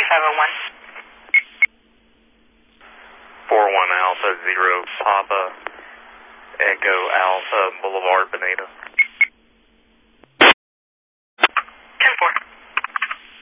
501. 41 Alpha 0 Papa Echo Alpha Boulevard Bonita.